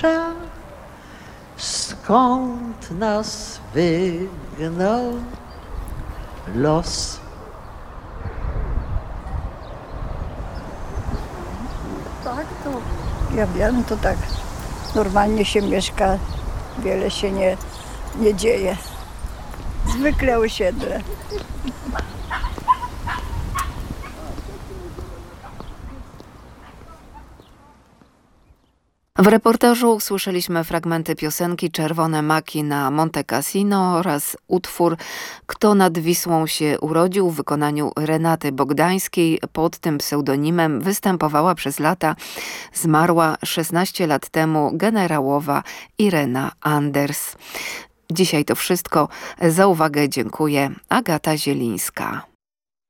wnętrza, skąd nas wygnał los. Tak, to ja wiem, to tak normalnie się mieszka, wiele się nie dzieje. Zwykle osiedle. W reportażu słyszeliśmy fragmenty piosenki Czerwone maki na Monte Cassino oraz utwór Kto nad Wisłą się urodził w wykonaniu Renaty Bogdańskiej. Pod tym pseudonimem występowała przez lata zmarła 16 lat temu generałowa Irena Anders. Dzisiaj to wszystko. Za uwagę dziękuję. Agata Zielińska.